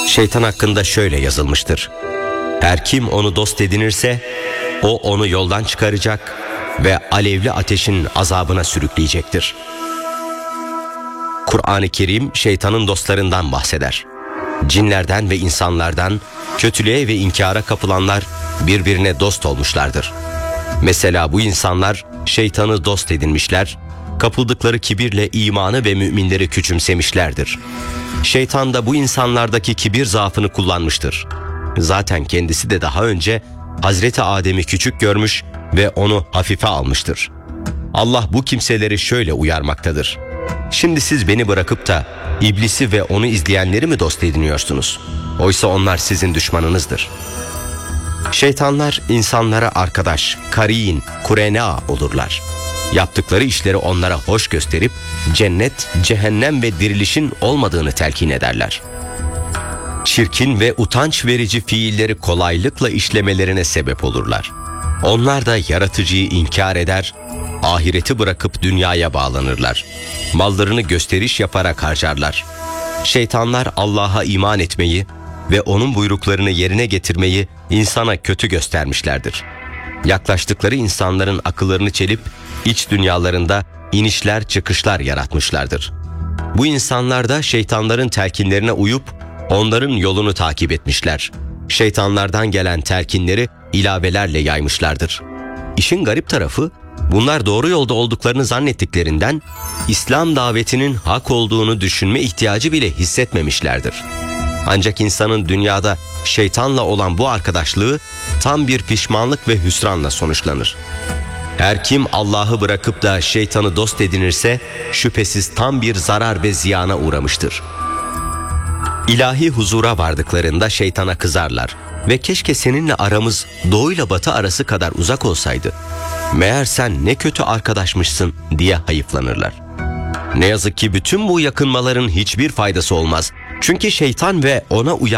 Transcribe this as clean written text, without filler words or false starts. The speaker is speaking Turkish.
Şeytan hakkında şöyle yazılmıştır: her kim onu dost edinirse o onu yoldan çıkaracak ve alevli ateşin azabına sürükleyecektir. Kur'an-ı Kerim şeytanın dostlarından bahseder. Cinlerden ve insanlardan kötülüğe ve inkara kapılanlar birbirine dost olmuşlardır. Mesela bu insanlar şeytanı dost edinmişler, kapıldıkları kibirle imanı ve müminleri küçümsemişlerdir. Şeytan da bu insanlardaki kibir zaafını kullanmıştır. Zaten kendisi de daha önce Hazreti Adem'i küçük görmüş ve onu hafife almıştır. Allah bu kimseleri şöyle uyarmaktadır: şimdi siz beni bırakıp da iblisi ve onu izleyenleri mi dost ediniyorsunuz? Oysa onlar sizin düşmanınızdır. Şeytanlar insanlara arkadaş, karin, kurena olurlar. Yaptıkları işleri onlara hoş gösterip cennet, cehennem ve dirilişin olmadığını telkin ederler. Çirkin ve utanç verici fiilleri kolaylıkla işlemelerine sebep olurlar. Onlar da yaratıcıyı inkar eder, ahireti bırakıp dünyaya bağlanırlar. Mallarını gösteriş yaparak harcarlar. Şeytanlar Allah'a iman etmeyi ve onun buyruklarını yerine getirmeyi insana kötü göstermişlerdir. Yaklaştıkları insanların akıllarını çelip iç dünyalarında inişler çıkışlar yaratmışlardır. Bu insanlar da şeytanların telkinlerine uyup onların yolunu takip etmişler. Şeytanlardan gelen telkinleri ilavelerle yaymışlardır. İşin garip tarafı, bunlar doğru yolda olduklarını zannettiklerinden İslam davetinin hak olduğunu düşünme ihtiyacı bile hissetmemişlerdir. Ancak insanın dünyada şeytanla olan bu arkadaşlığı tam bir pişmanlık ve hüsranla sonuçlanır. Her kim Allah'ı bırakıp da şeytanı dost edinirse şüphesiz tam bir zarar ve ziyana uğramıştır. İlahi huzura vardıklarında şeytana kızarlar ve keşke seninle aramız doğuyla batı arası kadar uzak olsaydı. Meğer sen ne kötü arkadaşmışsın diye hayıflanırlar. Ne yazık ki bütün bu yakınmaların hiçbir faydası olmaz. Çünkü şeytan ve ona uyan